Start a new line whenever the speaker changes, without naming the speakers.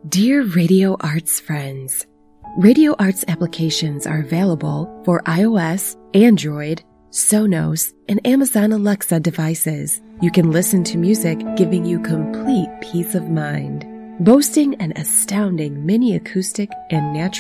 Dear Radio Arts friends, Radio Arts applications are available for iOS, Android, Sonos, and Amazon Alexa devices. You can listen to music giving you complete peace of mind. Boasting an astounding mini acoustic and natural